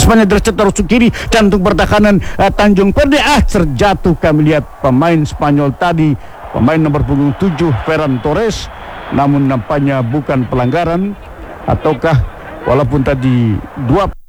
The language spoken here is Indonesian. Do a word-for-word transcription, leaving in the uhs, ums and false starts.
Spanyol derajat terusuk kiri, jantung pertahanan uh, Tanjung Perde. Ah, terjatuh kami lihat pemain Spanyol tadi, pemain nomor punggung tujuh Ferran Torres. Namun nampaknya bukan pelanggaran, ataukah walaupun tadi dua